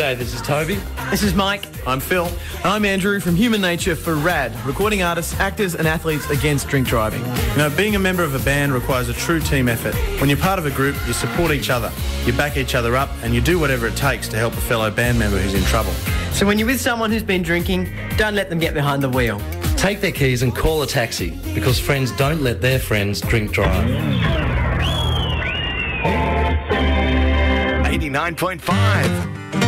G'day, this is Toby. This is Mike. I'm Phil. And I'm Andrew from Human Nature for RAD, recording artists, actors and athletes against drink driving. You know, being a member of a band requires a true team effort. When you're part of a group, you support each other, you back each other up and you do whatever it takes to help a fellow band member who's in trouble. So when you're with someone who's been drinking, don't let them get behind the wheel. Take their keys and call a taxi, because friends don't let their friends drink drive. 89.5